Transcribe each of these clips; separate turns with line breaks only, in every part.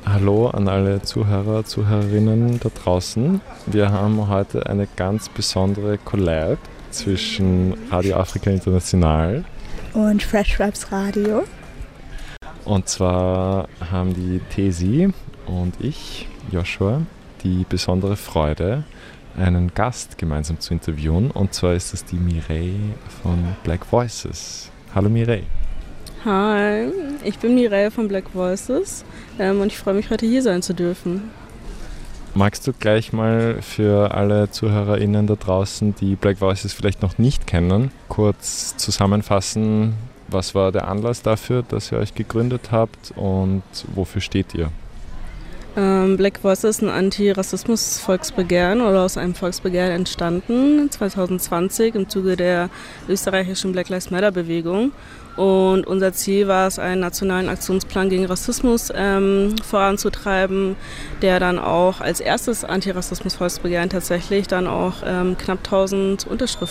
Hallo an alle Zuhörer, Zuhörerinnen da draußen. Wir haben heute eine ganz besondere Collab zwischen Radio Afrika International
und Fresh Vibes Radio.
Und zwar haben die Tesi und ich, Joshua, die besondere Freude, einen Gast gemeinsam zu interviewen. Und zwar ist das die Mireille von Black Voices. Hallo Mireille.
Hi, ich bin Mireille von Black Voices und ich freue mich, heute hier sein zu dürfen.
Magst du gleich mal für alle ZuhörerInnen da draußen, die Black Voices vielleicht noch nicht kennen, kurz zusammenfassen, was war der Anlass dafür, dass ihr euch gegründet habt und wofür steht ihr?
Black Voices ist ein Antirassismus-Volksbegehren oder aus einem Volksbegehren entstanden 2020 im Zuge der österreichischen Black Lives Matter-Bewegung. Und unser Ziel war es, einen nationalen Aktionsplan gegen Rassismus voranzutreiben, der dann auch als erstes Antirassismus-Volksbegehren tatsächlich dann auch knapp 100.000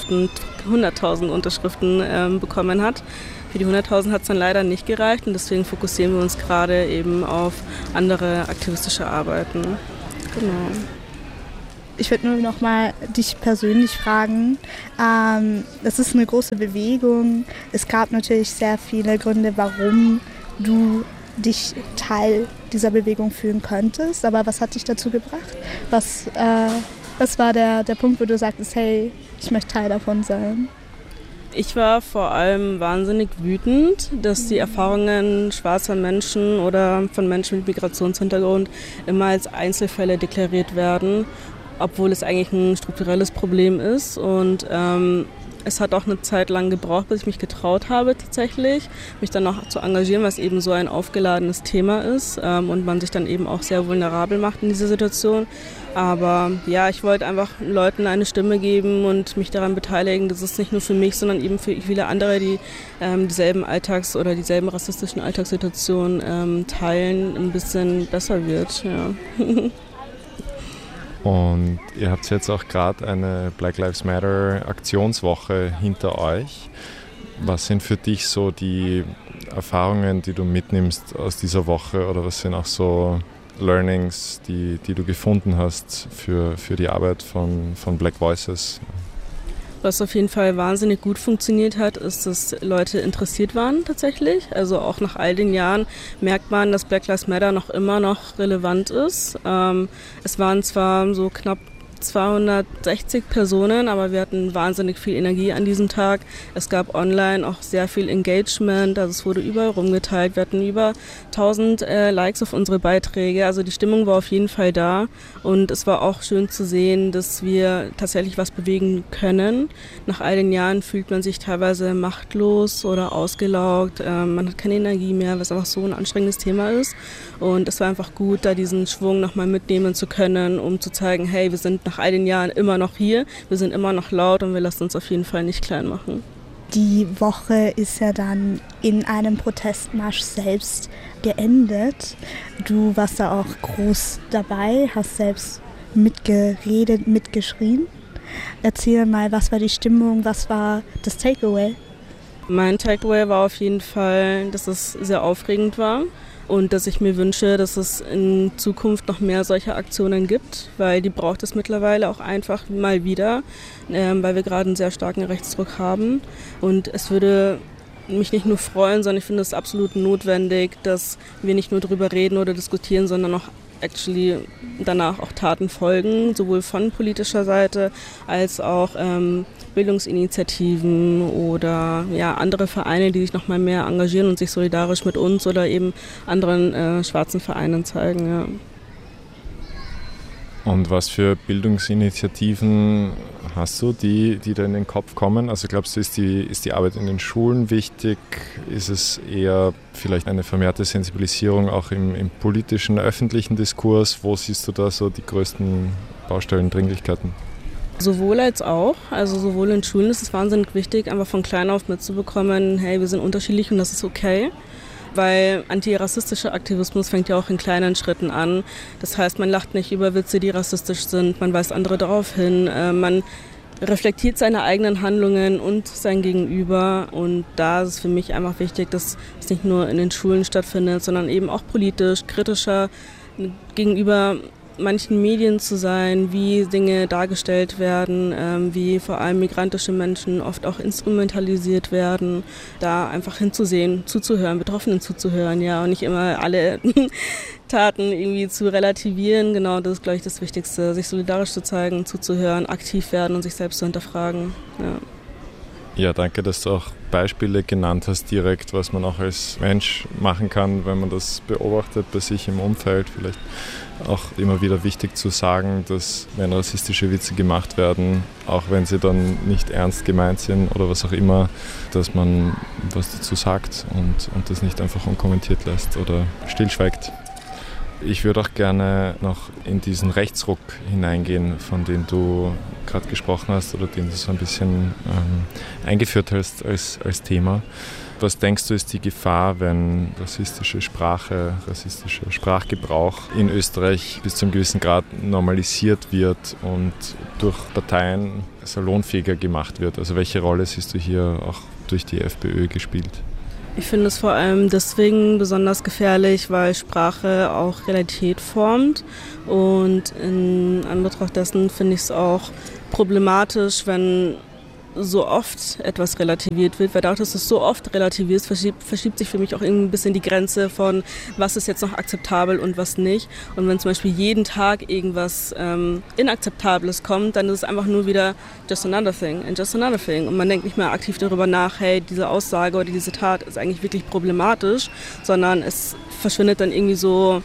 Unterschriften bekommen hat. Für die 100.000 hat es dann leider nicht gereicht und deswegen fokussieren wir uns gerade eben auf andere aktivistische Arbeiten. Genau.
Ich würde nur noch mal dich persönlich fragen. Das ist eine große Bewegung. Es gab natürlich sehr viele Gründe, warum du dich Teil dieser Bewegung fühlen könntest. Aber was hat dich dazu gebracht? Was war der Punkt, wo du sagtest, hey, ich möchte Teil davon sein?
Ich war vor allem wahnsinnig wütend, dass die Erfahrungen schwarzer Menschen oder von Menschen mit Migrationshintergrund immer als Einzelfälle deklariert werden, obwohl es eigentlich ein strukturelles Problem ist. Und es hat auch eine Zeit lang gebraucht, bis ich mich getraut habe tatsächlich, mich dann noch zu engagieren, was eben so ein aufgeladenes Thema ist und man sich dann eben auch sehr vulnerabel macht in dieser Situation. Aber ja, ich wollte einfach Leuten eine Stimme geben und mich daran beteiligen, dass es nicht nur für mich, sondern eben für viele andere, die dieselben dieselben rassistischen Alltagssituationen teilen, ein bisschen besser wird. Ja.
Und ihr habt jetzt auch gerade eine Black Lives Matter Aktionswoche hinter euch. Was sind für dich so die Erfahrungen, die du mitnimmst aus dieser Woche oder was sind auch so Learnings, die du gefunden hast für die Arbeit von Black Voices?
Was auf jeden Fall wahnsinnig gut funktioniert hat, ist, dass Leute interessiert waren tatsächlich. Also auch nach all den Jahren merkt man, dass Black Lives Matter immer noch relevant ist. Es waren zwar so knapp 260 Personen, aber wir hatten wahnsinnig viel Energie an diesem Tag. Es gab online auch sehr viel Engagement, also es wurde überall rumgeteilt. Wir hatten über 1000 Likes auf unsere Beiträge, also die Stimmung war auf jeden Fall da und es war auch schön zu sehen, dass wir tatsächlich was bewegen können. Nach all den Jahren fühlt man sich teilweise machtlos oder ausgelaugt, man hat keine Energie mehr, was einfach so ein anstrengendes Thema ist und es war einfach gut, da diesen Schwung nochmal mitnehmen zu können, um zu zeigen, hey, wir sind nach all den Jahren immer noch hier, wir sind immer noch laut und wir lassen uns auf jeden Fall nicht klein machen.
Die Woche ist ja dann in einem Protestmarsch selbst geendet. Du warst da auch groß dabei, hast selbst mitgeredet, mitgeschrien. Erzähl mal, was war die Stimmung, was war das Takeaway?
Mein Takeaway war auf jeden Fall, dass es sehr aufregend war. Und dass ich mir wünsche, dass es in Zukunft noch mehr solcher Aktionen gibt, weil die braucht es mittlerweile auch einfach mal wieder, weil wir gerade einen sehr starken Rechtsdruck haben. Und es würde mich nicht nur freuen, sondern ich finde es absolut notwendig, dass wir nicht nur darüber reden oder diskutieren, sondern auch danach auch Taten folgen, sowohl von politischer Seite als auch Bildungsinitiativen oder ja, andere Vereine, die sich noch mal mehr engagieren und sich solidarisch mit uns oder eben anderen schwarzen Vereinen zeigen. Ja.
Und was für Bildungsinitiativen hast du, die da in den Kopf kommen? Also glaubst du, ist die Arbeit in den Schulen wichtig? Ist es eher vielleicht eine vermehrte Sensibilisierung auch im politischen, öffentlichen Diskurs? Wo siehst du da so die größten Baustellen, Dringlichkeiten?
Sowohl als auch. Also sowohl in Schulen ist es wahnsinnig wichtig, einfach von klein auf mitzubekommen, hey, wir sind unterschiedlich und das ist okay. Weil antirassistischer Aktivismus fängt ja auch in kleinen Schritten an. Das heißt, man lacht nicht über Witze, die rassistisch sind, man weist andere darauf hin, man reflektiert seine eigenen Handlungen und sein Gegenüber. Und da ist es für mich einfach wichtig, dass es nicht nur in den Schulen stattfindet, sondern eben auch politisch, kritischer gegenüber manchen Medien zu sein, wie Dinge dargestellt werden, wie vor allem migrantische Menschen oft auch instrumentalisiert werden, da einfach hinzusehen, zuzuhören, Betroffenen zuzuhören, ja, und nicht immer alle Taten irgendwie zu relativieren. Genau, das ist, glaube ich, das Wichtigste, sich solidarisch zu zeigen, zuzuhören, aktiv werden und sich selbst zu hinterfragen. Ja.
Ja, danke, dass du auch Beispiele genannt hast direkt, was man auch als Mensch machen kann, wenn man das beobachtet bei sich im Umfeld. Vielleicht auch immer wieder wichtig zu sagen, dass wenn rassistische Witze gemacht werden, auch wenn sie dann nicht ernst gemeint sind oder was auch immer, dass man was dazu sagt und das nicht einfach unkommentiert lässt oder stillschweigt. Ich würde auch gerne noch in diesen Rechtsruck hineingehen, von dem du gerade gesprochen hast oder den du so ein bisschen eingeführt hast als Thema. Was denkst du, ist die Gefahr, wenn rassistische Sprache, rassistischer Sprachgebrauch in Österreich bis zu einem gewissen Grad normalisiert wird und durch Parteien salonfähiger gemacht wird? Also welche Rolle siehst du hier auch durch die FPÖ gespielt?
Ich finde es vor allem deswegen besonders gefährlich, weil Sprache auch Realität formt und in Anbetracht dessen finde ich es auch problematisch, wenn so oft etwas relativiert wird, weil dadurch, dass es so oft relativiert ist, verschiebt sich für mich auch irgendwie ein bisschen die Grenze von, was ist jetzt noch akzeptabel und was nicht. Und wenn zum Beispiel jeden Tag irgendwas Inakzeptables kommt, dann ist es einfach nur wieder just another thing and just another thing. Und man denkt nicht mehr aktiv darüber nach, hey, diese Aussage oder diese Tat ist eigentlich wirklich problematisch, sondern es verschwindet dann irgendwie so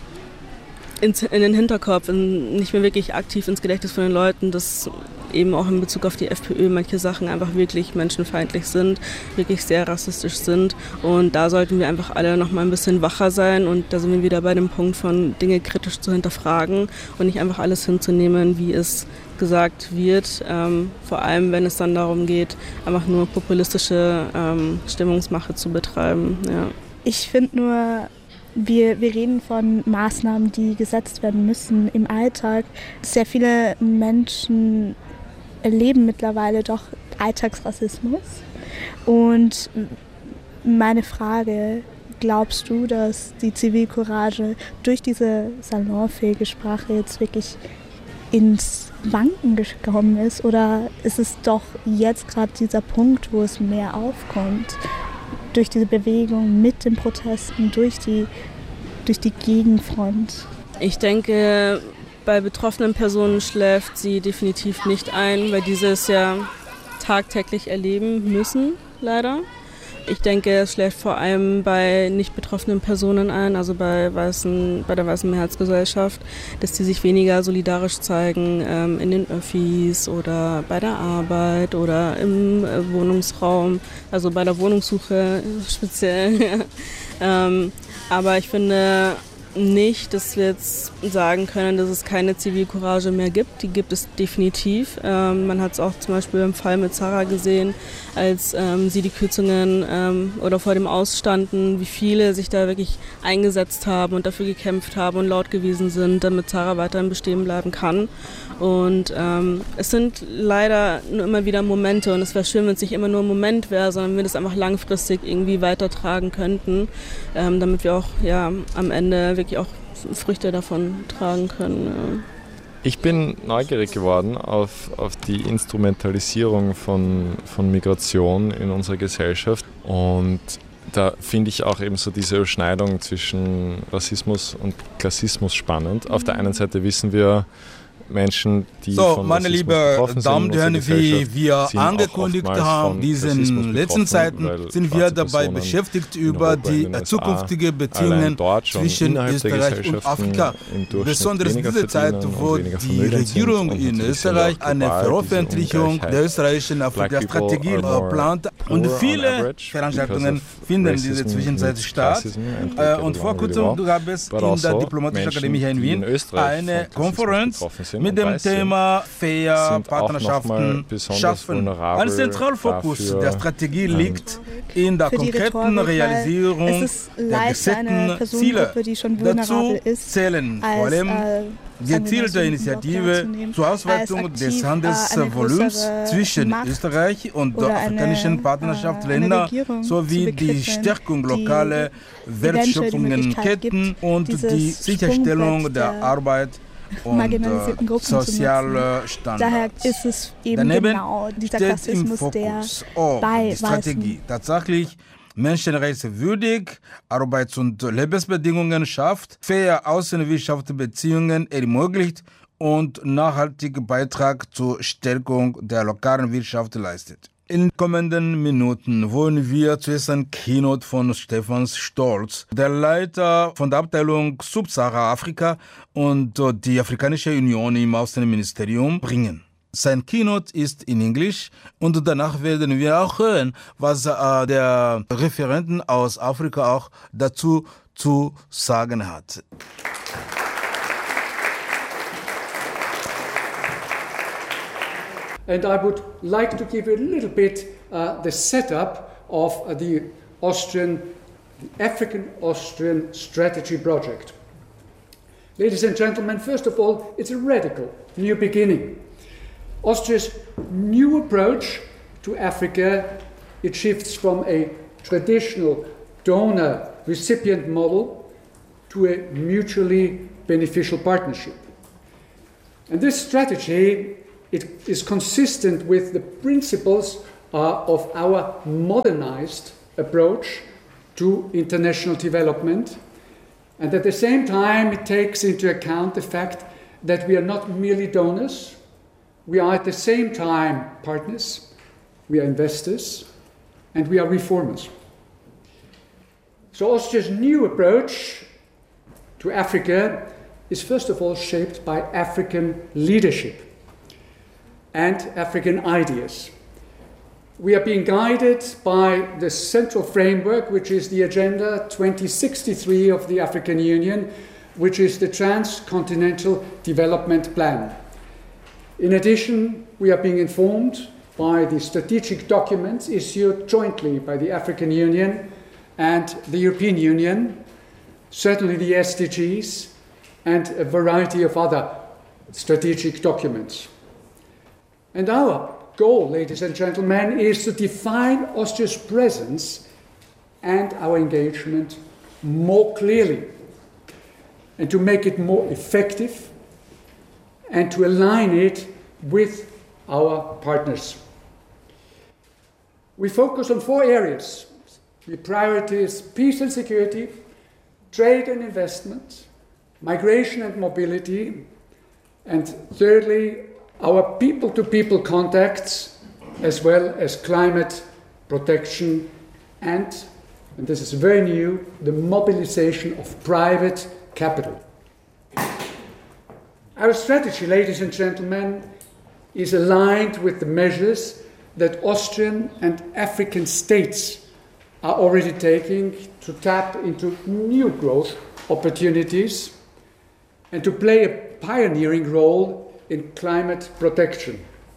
in den Hinterkopf und nicht mehr wirklich aktiv ins Gedächtnis von den Leuten, dass eben auch in Bezug auf die FPÖ manche Sachen einfach wirklich menschenfeindlich sind, wirklich sehr rassistisch sind. Und da sollten wir einfach alle noch mal ein bisschen wacher sein. Und da sind wir wieder bei dem Punkt von Dinge kritisch zu hinterfragen und nicht einfach alles hinzunehmen, wie es gesagt wird. Vor allem, wenn es dann darum geht, einfach nur populistische Stimmungsmache zu betreiben. Ja.
Ich finde nur, wir reden von Maßnahmen, die gesetzt werden müssen im Alltag. Sehr viele Menschen erleben mittlerweile doch Alltagsrassismus. Und meine Frage, glaubst du, dass die Zivilcourage durch diese salonfähige Sprache jetzt wirklich ins Wanken gekommen ist? Oder ist es doch jetzt gerade dieser Punkt, wo es mehr aufkommt? Durch diese Bewegung, mit den Protesten, durch die Gegenfront?
Ich denke, bei betroffenen Personen schläft sie definitiv nicht ein, weil diese es ja tagtäglich erleben müssen, leider. Ich denke, es schläft vor allem bei nicht betroffenen Personen ein, also bei der weißen Mehrheitsgesellschaft, dass die sich weniger solidarisch zeigen in den Öffis oder bei der Arbeit oder im Wohnungsraum, also bei der Wohnungssuche speziell. Aber ich finde nicht, dass wir jetzt sagen können, dass es keine Zivilcourage mehr gibt. Die gibt es definitiv. Man hat es auch zum Beispiel im Fall mit Sarah gesehen, als sie die Kürzungen oder vor dem Ausstanden, wie viele sich da wirklich eingesetzt haben und dafür gekämpft haben und laut gewesen sind, damit Sarah weiterhin bestehen bleiben kann. Und es sind leider nur immer wieder Momente und es wäre schön, wenn es nicht immer nur ein Moment wäre, sondern wir das einfach langfristig irgendwie weitertragen könnten, damit wir auch am Ende wirklich auch Früchte davon tragen können. Ja.
Ich bin neugierig geworden auf die Instrumentalisierung von Migration in unserer Gesellschaft und da finde ich auch eben so diese Überschneidung zwischen Rassismus und Klassismus spannend. Auf der einen Seite wissen wir, Menschen, die von
meine lieben Damen und Herren, wie wir angekündigt haben, diesen letzten Zeiten sind wir dabei beschäftigt, über die zukünftigen Beziehungen zwischen Österreich und Afrika. Besonders in dieser Zeit, wo die Regierung in Österreich eine Veröffentlichung der österreichischen Afrika-Strategie plant und viele Veranstaltungen finden in dieser Zwischenzeit statt. Und vor kurzem gab es in der Diplomatischen Akademie hier in Wien eine Konferenz mit dem Thema Fair Partnerschaften schaffen. Ein Zentralfokus der Strategie liegt in der konkreten Realisierung der gesetzten Ziele. Dazu zählen vor allem gezielte Initiative zur Ausweitung des Handelsvolumens zwischen Österreich und der afrikanischen Partnerschaftsländern sowie die Stärkung lokaler Wertschöpfungsketten und die Sicherstellung der Arbeit und soziale Standards.
Daher ist es eben
Daneben
genau dieser
steht
Klassismus,
im
der
Fokus auch die Strategie tatsächlich menschenrechtswürdig, Arbeits- und Lebensbedingungen schafft, faire Außenwirtschaftsbeziehungen ermöglicht und nachhaltigen Beitrag zur Stärkung der lokalen Wirtschaft leistet. In den kommenden Minuten wollen wir zuerst ein Keynote von Stefan Stolz, der Leiter von der Abteilung Subsahara-Afrika und die Afrikanische Union im Außenministerium, bringen. Sein Keynote ist in Englisch und danach werden wir auch hören, was der Referenten aus Afrika auch dazu zu sagen hat.
And I would like to give you a little bit the setup of the African-Austrian strategy project. Ladies and gentlemen, first of all, it's a radical new beginning. Austria's new approach to Africa, it shifts from a traditional donor-recipient model to a mutually beneficial partnership. And this strategy, it is consistent with the principles of our modernized approach to international development. And at the same time, it takes into account the fact that we are not merely donors, we are at the same time partners, we are investors, and we are reformers. So Austria's new approach to Africa is first of all shaped by African leadership and African ideas. We are being guided by the central framework, which is the Agenda 2063 of the African Union, which is the Transcontinental Development Plan. In addition, we are being informed by the strategic documents issued jointly by the African Union and the European Union, certainly the SDGs, and a variety of other strategic documents. And our goal, ladies and gentlemen, is to define Austria's presence and our engagement more clearly, and to make it more effective, and to align it with our partners. We focus on 4 areas. We prioritize peace and security, trade and investment, migration and mobility, and thirdly, our people-to-people contacts, as well as climate protection and this is very new, the mobilization of private capital. Our strategy, ladies and gentlemen, is aligned with the measures that Austrian and African states are already taking to tap into new growth opportunities and to play a pioneering role in climate protection.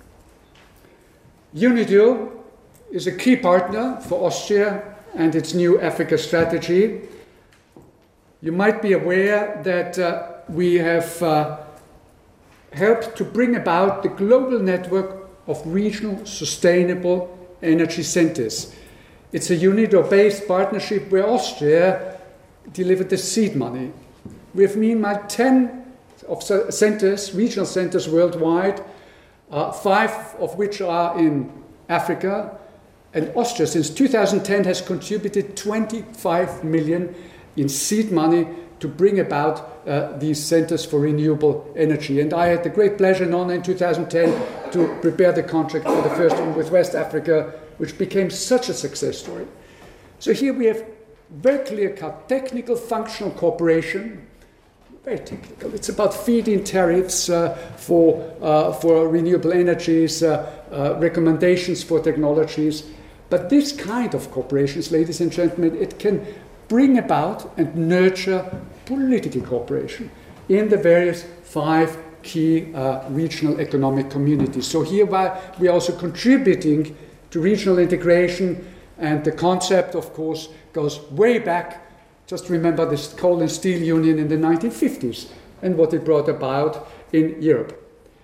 UNIDO is a key partner for Austria and its new Africa strategy. You might be aware that we have helped to bring about the global network of regional sustainable energy centers. It's a UNIDO-based partnership where Austria delivered the seed money. We have meanwhile 10 of centers, regional centers worldwide, 5 of which are in Africa. And Austria, since 2010, has contributed 25 million in seed money to bring about these centers for renewable energy. And I had the great pleasure in 2010 to prepare the contract for the first one with West Africa, which became such a success story. So here we have very clear-cut technical functional cooperation, very technical. It's about feed-in tariffs for renewable energies, recommendations for technologies. But this kind of cooperation, ladies and gentlemen, it can bring about and nurture political cooperation in the various 5 key regional economic communities. So here we are also contributing to regional integration, and the concept, of course, goes way back. Just remember the Coal and Steel Union in the 1950s and what it brought about in Europe.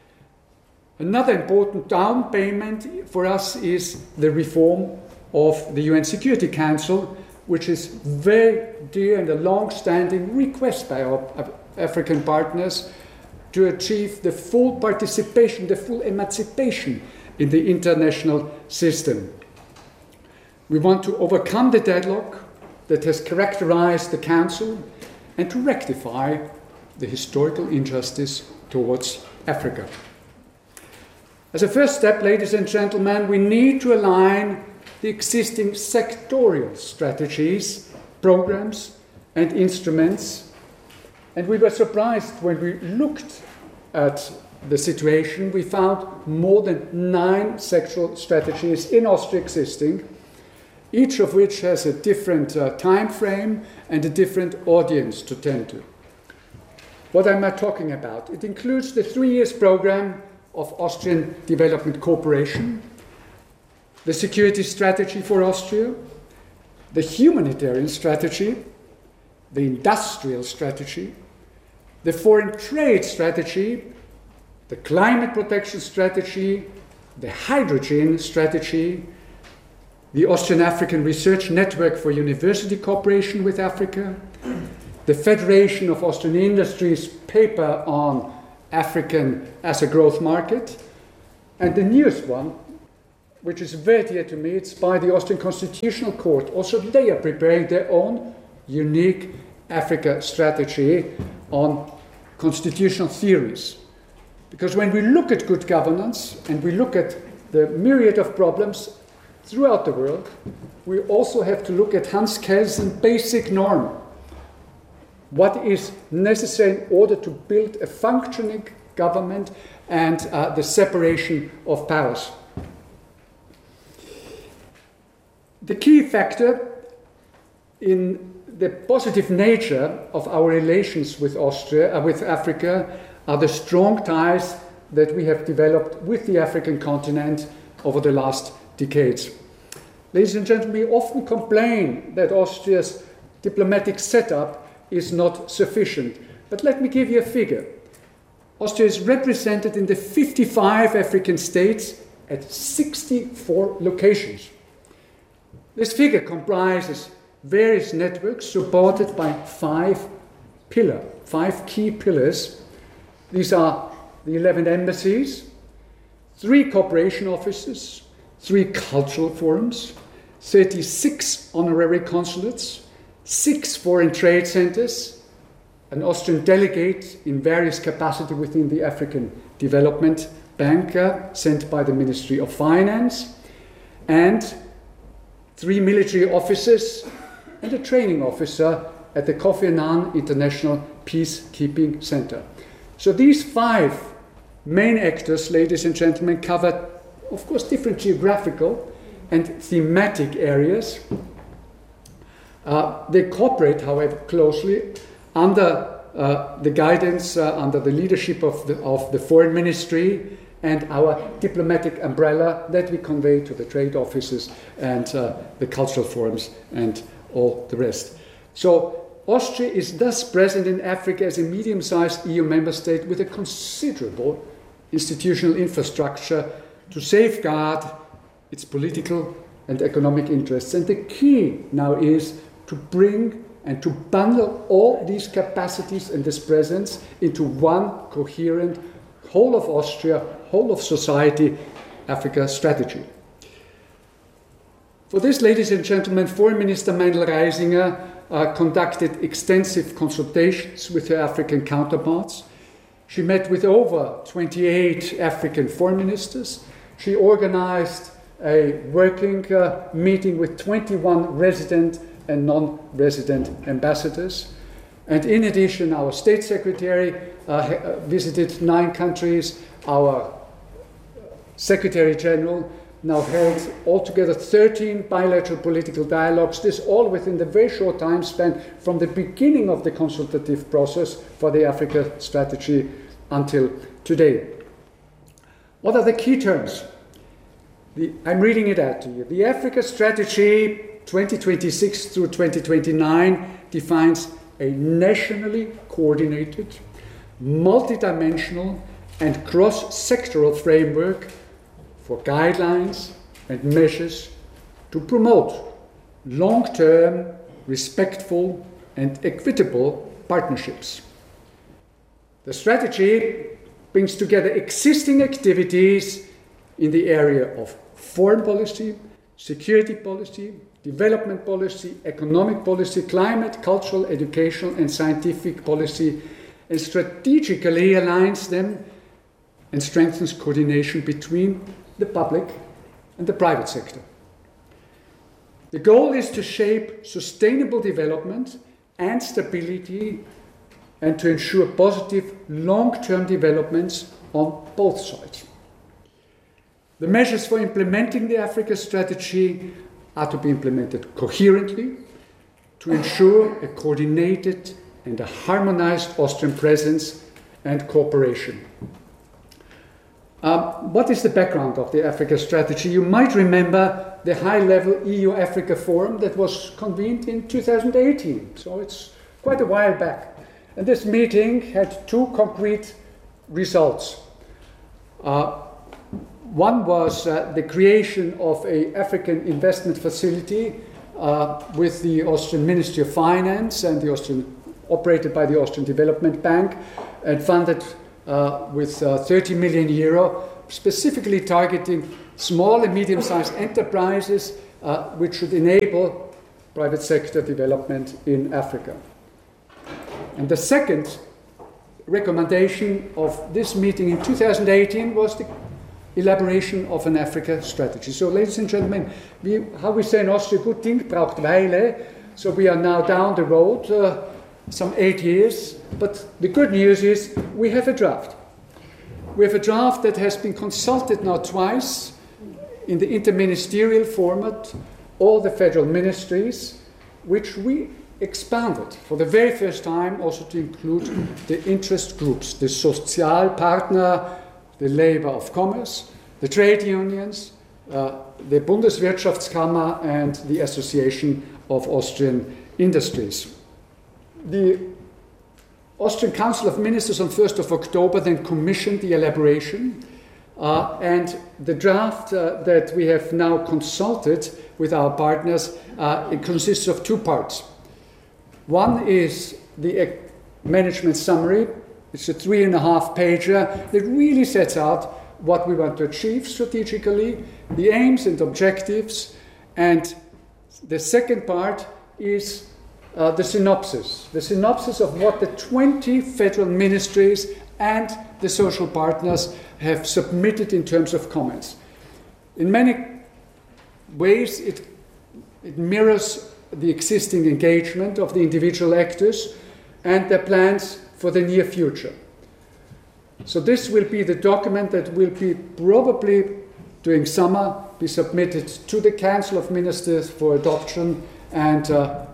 Another important down payment for us is the reform of the UN Security Council, which is very dear and a long-standing request by our African partners to achieve the full participation, the full emancipation in the international system. We want to overcome the deadlock that has characterized the Council and to rectify the historical injustice towards Africa. As a first step, ladies and gentlemen, we need to align the existing sectorial strategies, programs, and instruments. And we were surprised when we looked at the situation. We found more than 9 sectoral strategies in Austria existing, each of which has a different time frame and a different audience to tend to. What am I talking about? It includes the 3-year program of Austrian Development Cooperation, the security strategy for Austria, the humanitarian strategy, the industrial strategy, the foreign trade strategy, the climate protection strategy, the hydrogen strategy, the Austrian African Research Network for University Cooperation with Africa, the Federation of Austrian Industries paper on African as a growth market, and the newest one, which is very dear to me, it's by the Austrian Constitutional Court. Also, they are preparing their own unique Africa strategy on constitutional theories. Because when we look at good governance and we look at the myriad of problems throughout the world, we also have to look at Hans Kelsen's basic norm. What is necessary in order to build a functioning government and the separation of powers. The key factor in the positive nature of our relations with with Africa, are the strong ties that we have developed with the African continent over the last decades. Ladies and gentlemen, we often complain that Austria's diplomatic setup is not sufficient. But let me give you a figure. Austria is represented in the 55 African states at 64 locations. This figure comprises various networks supported by 5 key pillars. These are the 11 embassies, 3 cooperation offices, 3 cultural forums, 36 honorary consulates, 6 foreign trade centers, an Austrian delegate in various capacity within the African Development Bank sent by the Ministry of Finance, and 3 military officers and a training officer at the Kofi Annan International Peacekeeping Center. So these 5 main actors, ladies and gentlemen, cover, of course, different geographical and thematic areas. They cooperate, however, closely under the guidance, under the leadership of the Foreign Ministry and our diplomatic umbrella that we convey to the trade offices and the cultural forums and all the rest. So Austria is thus present in Africa as a medium-sized EU member state with a considerable institutional infrastructure to safeguard its political and economic interests. And the key now is to bring and to bundle all these capacities and this presence into one coherent whole of Austria, whole of society Africa strategy. For this, ladies and gentlemen, Foreign Minister Meinl Reisinger conducted extensive consultations with her African counterparts. She met with over 28 African foreign ministers. She organized a working meeting with 21 resident and non-resident ambassadors. And in addition, our State Secretary visited 9 countries. Our Secretary General now held altogether 13 bilateral political dialogues, this all within the very short time span from the beginning of the consultative process for the Africa strategy until today. What are the key terms? I'm reading it out to you. The Africa Strategy 2026 through 2029 defines a nationally coordinated, multidimensional and cross-sectoral framework for guidelines and measures to promote long-term, respectful and equitable partnerships. The strategy brings together existing activities in the area of foreign policy, security policy, development policy, economic policy, climate, cultural, educational and scientific policy, and strategically aligns them and strengthens coordination between the public and the private sector. The goal is to shape sustainable development and stability and to ensure positive long-term developments on both sides. The measures for implementing the Africa Strategy are to be implemented coherently to ensure a coordinated and a harmonized Austrian presence and cooperation. What is the background of the Africa Strategy? You might remember the high-level EU-Africa Forum that was convened in 2018, so it's quite a while back. And this meeting had two concrete results. One was the creation of an African investment facility with the Austrian Ministry of Finance and operated by the Austrian Development Bank and funded with 30 million euro, specifically targeting small and medium-sized enterprises which should enable private sector development in Africa. And the second recommendation of this meeting in 2018 was the elaboration of an Africa strategy. So, ladies and gentlemen, how we say in Austria, good Ding braucht Weile. So we are now down the road, some 8 years. But the good news is we have a draft. We have a draft that has been consulted now twice in the interministerial format, all the federal ministries, which we expanded for the very first time also to include the interest groups, the Sozialpartner, the Labor of Commerce, the trade unions, the Bundeswirtschaftskammer and the Association of Austrian Industries. The Austrian Council of Ministers on 1st of October then commissioned the elaboration and the draft that we have now consulted with our partners, it consists of two parts. One is the management summary. It's a 3.5-pager that really sets out what we want to achieve strategically, the aims and objectives, and the second part is the synopsis of what the 20 federal ministries and the social partners have submitted in terms of comments. In many ways, it mirrors the existing engagement of the individual actors and their plans for the near future. So this will be the document that will be probably during summer be submitted to the Council of Ministers for adoption and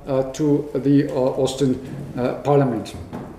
to the Austrian Parliament.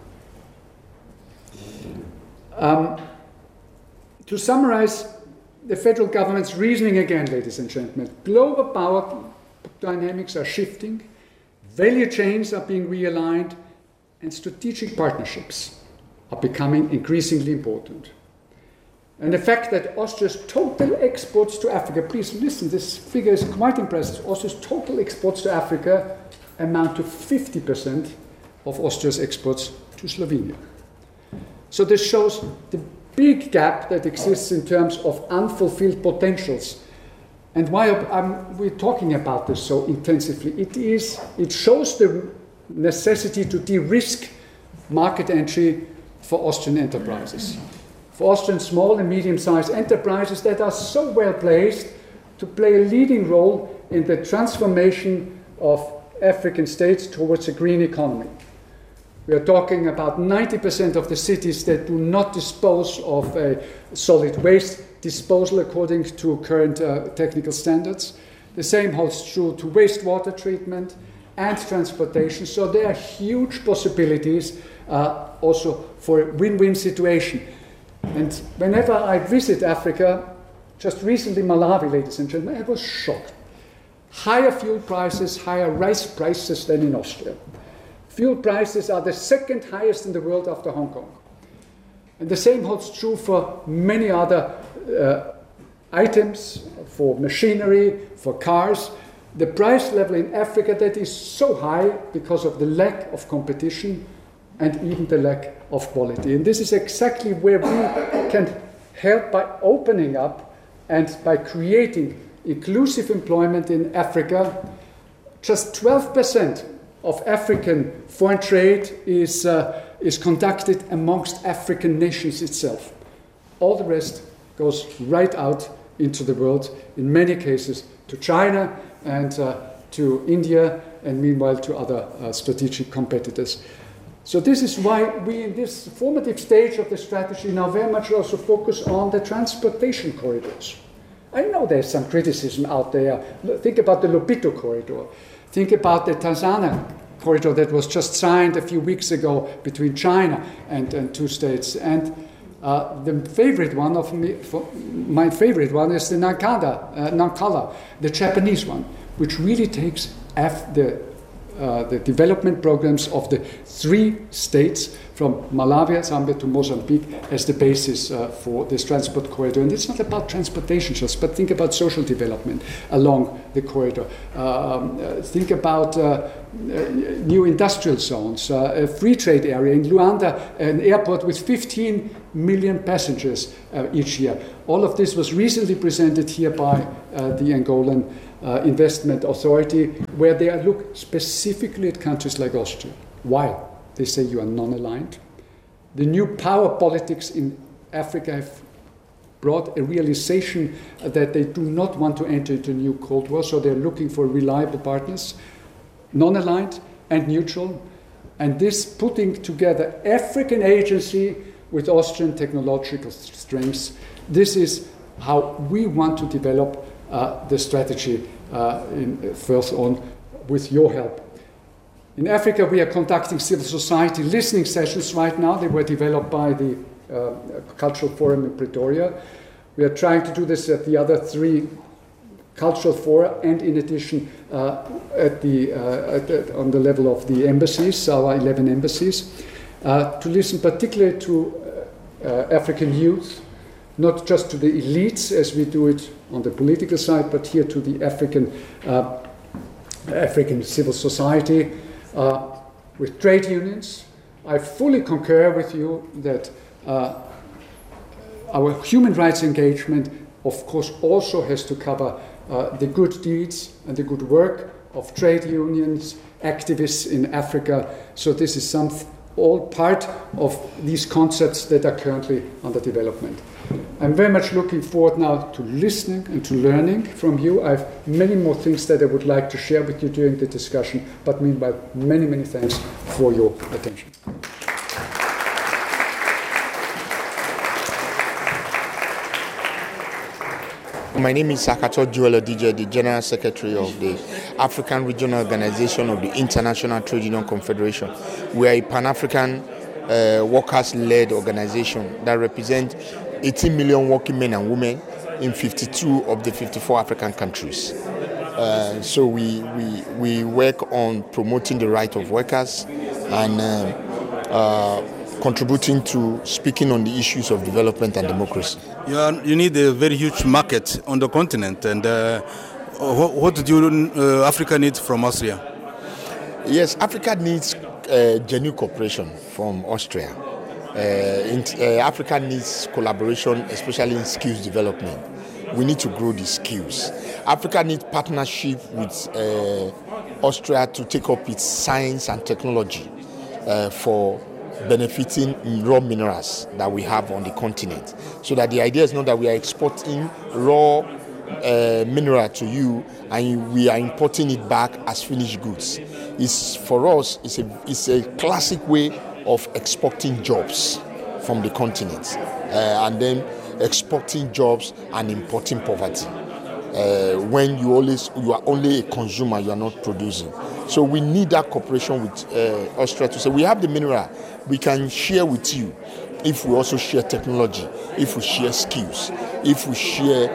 To summarize the federal government's reasoning again, ladies and gentlemen, global power dynamics are shifting, value chains are being realigned, and strategic partnerships are becoming increasingly important. And the fact that Austria's total exports to Africa, please listen, this figure is quite impressive. Austria's total exports to Africa amount to 50% of Austria's exports to Slovenia. So this shows the big gap that exists in terms of unfulfilled potentials. And why we're talking about this so intensively? It shows the necessity to de-risk market entry for Austrian enterprises. For Austrian small and medium-sized enterprises that are so well placed to play a leading role in the transformation of African states towards a green economy. We are talking about 90% of the cities that do not dispose of a solid waste disposal according to current technical standards. The same holds true to wastewater treatment and transportation. So there are huge possibilities also for a win-win situation. And whenever I visit Africa, just recently Malawi, ladies and gentlemen, I was shocked. Higher fuel prices, higher rice prices than in Austria. Fuel prices are the second highest in the world after Hong Kong. And the same holds true for many other items, for machinery, for cars. The price level in Africa that is so high because of the lack of competition and even the lack of quality. And this is exactly where we can help by opening up and by creating inclusive employment in Africa. Just 12% of African foreign trade is conducted amongst African nations itself. All the rest goes right out into the world, in many cases to China and to India, and meanwhile to other strategic competitors. So this is why we, in this formative stage of the strategy, now very much also focus on the transportation corridors. I know there's some criticism out there. Think about the Lobito corridor. Think about the Tanzania corridor that was just signed a few weeks ago between China and two states. And the favorite one of me, my favorite one is the Nankala, the Japanese one, which really takes the development programs of the three states from Malawi, Zambia to Mozambique as the basis for this transport corridor. And it's not about transportation just, but think about social development along the corridor. Think about new industrial zones, a free trade area in Luanda, an airport with 15 million passengers each year. All of this was recently presented here by the Angolan Investment Authority, where they look specifically at countries like Austria. Why? They say you are non-aligned. The new power politics in Africa have brought a realization that they do not want to enter into a new Cold War, so they're looking for reliable partners, non-aligned and neutral, and this putting together African agency with Austrian technological strengths, this is how we want to develop the strategy further on with your help. In Africa, we are conducting civil society listening sessions right now. They were developed by the Cultural Forum in Pretoria. We are trying to do this at the other three cultural fora, and in addition on the level of the embassies, our 11 embassies, to listen particularly to African youth, not just to the elites as we do it on the political side, but here to the African civil society, with trade unions. I fully concur with you that our human rights engagement, of course, also has to cover the good deeds and the good work of trade unions, activists in Africa. So this is all part of these concepts that are currently under development. I'm very much looking forward now to listening and to learning from you. I have many more things that I would like to share with you during the discussion, but meanwhile, many, many thanks for your attention.
My name is Sakato Joel Odije, the General Secretary of the African Regional Organization of the International Trade Union Confederation. We are a Pan-African workers-led organization that represents 18 million working men and women in 52 of the 54 African countries. So we work on promoting the right of workers and contributing to speaking on the issues of development and democracy.
You need a very huge market on the continent, and what do Africa need from Austria?
Yes, Africa needs genuine cooperation from Austria. Africa needs collaboration, especially in skills development. We need to grow the skills. Africa needs partnership with Austria to take up its science and technology for benefiting raw minerals that we have on the continent. So that the idea is not that we are exporting raw mineral to you and we are importing it back as finished goods. For us, it's a classic way of exporting jobs from the continent and then exporting jobs and importing poverty. When you are only a consumer, you are not producing. So we need that cooperation with Austria to say, we have the mineral, we can share with you if we also share technology, if we share skills, if we share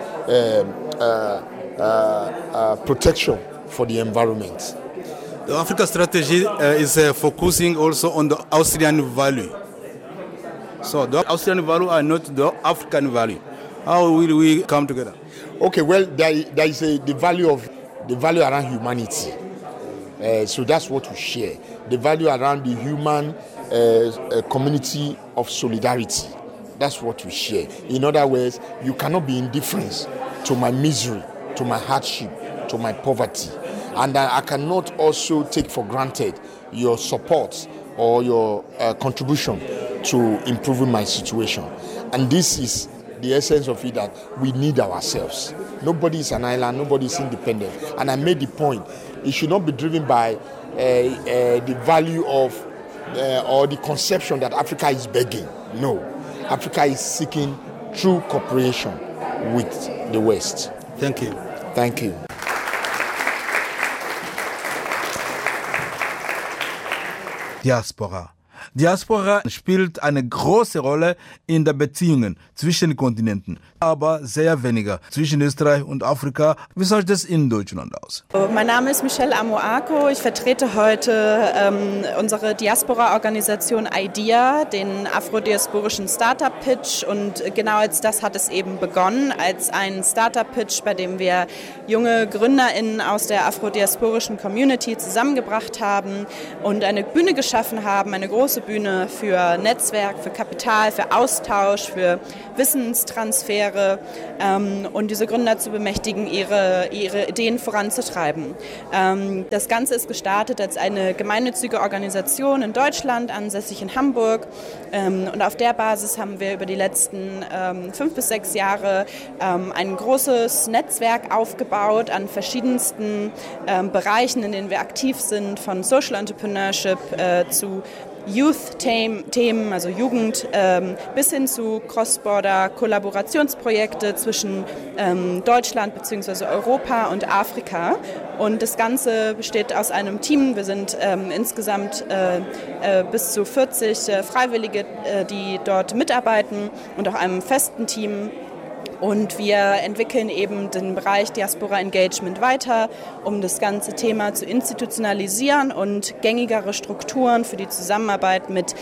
protection for the environment.
The Africa strategy is focusing also on the Austrian value. So the Austrian value are not the African value. How will we come together?
Okay, well, there is the value around humanity. So that's what we share. The value around the human community of solidarity. That's what we share. In other words, you cannot be indifferent to my misery, to my hardship, to my poverty. And I cannot also take for granted your support or your contribution to improving my situation. And this is the essence of it, that we need ourselves. Nobody is an island, nobody is independent. And I made the point, it should not be driven by the value of or the conception that Africa is begging. No, Africa is seeking true cooperation with the West.
Thank you.
Thank you.
Diaspora. Diaspora spielt eine große Rolle in den Beziehungen zwischen den Kontinenten, aber sehr weniger zwischen Österreich und Afrika. Wie sieht das in Deutschland aus?
Mein Name ist Michelle Amoako. Ich vertrete heute unsere Diaspora-Organisation IDEA, den afrodiasporischen Startup-Pitch. Und genau als das hat es eben begonnen, als ein Startup-Pitch, bei dem wir junge GründerInnen aus der afrodiasporischen Community zusammengebracht haben und eine Bühne geschaffen haben, eine große Bühne für Netzwerk, für Kapital, für Austausch, für Wissenstransfere und diese Gründer zu bemächtigen, ihre Ideen voranzutreiben. Das Ganze ist gestartet als eine gemeinnützige Organisation in Deutschland, ansässig in Hamburg, und auf der Basis haben wir über die letzten 5 bis 6 Jahre ein großes Netzwerk aufgebaut an verschiedensten Bereichen, in denen wir aktiv sind, von Social Entrepreneurship zu Youth-Themen, also Jugend, bis hin zu Cross-Border-Kollaborationsprojekte zwischen Deutschland bzw. Europa und Afrika. Und das Ganze besteht aus einem Team. Wir sind insgesamt bis zu 40 Freiwillige, die dort mitarbeiten, und auch einem festen Team. Und wir entwickeln eben den Bereich Diaspora Engagement weiter, um das ganze Thema zu institutionalisieren und gängigere Strukturen für die Zusammenarbeit mit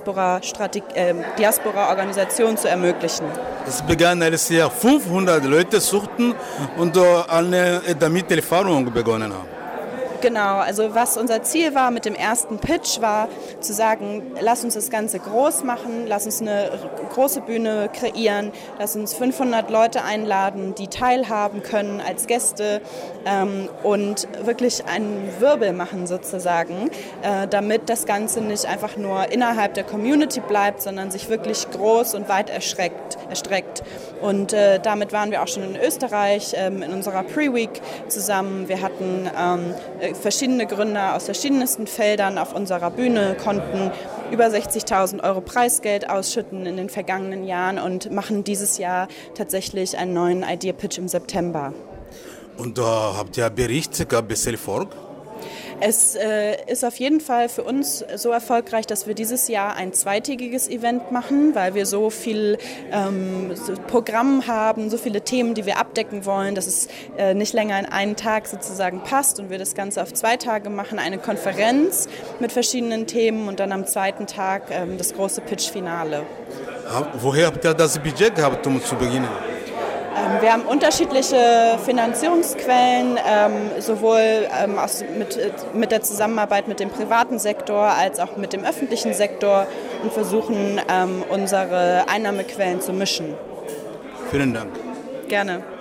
Diaspora-Organisationen zu ermöglichen.
Es begann, als wir 500 Leute suchten und damit Erfahrung begonnen haben.
Genau, also was unser Ziel war mit dem ersten Pitch, war zu sagen, lass uns das Ganze groß machen, lass uns eine große Bühne kreieren, lass uns 500 Leute einladen, die teilhaben können als Gäste und wirklich einen Wirbel machen sozusagen, damit das Ganze nicht einfach nur innerhalb der Community bleibt, sondern sich wirklich groß und weit erstreckt. Und damit waren wir auch schon in Österreich in unserer Pre-Week zusammen. Wir hatten verschiedene Gründer aus verschiedensten Feldern auf unserer Bühne, konnten über 60.000 € Preisgeld ausschütten in den vergangenen Jahren und machen dieses Jahr tatsächlich einen neuen Idea-Pitch im September.
Und habt ihr Bericht, gab es Erfolg?
Es ist auf jeden Fall für uns so erfolgreich, dass wir dieses Jahr ein zweitägiges Event machen, weil wir so viel Programm haben, so viele Themen, die wir abdecken wollen, dass es nicht länger in einen Tag sozusagen passt und wir das Ganze auf 2 Tage machen, eine Konferenz mit verschiedenen Themen und dann am zweiten Tag das große Pitch-Finale.
Woher habt ihr das Budget gehabt, um zu beginnen?
Wir haben unterschiedliche Finanzierungsquellen, sowohl mit der Zusammenarbeit mit dem privaten Sektor als auch mit dem öffentlichen Sektor, und versuchen, unsere Einnahmequellen zu mischen.
Vielen Dank.
Gerne.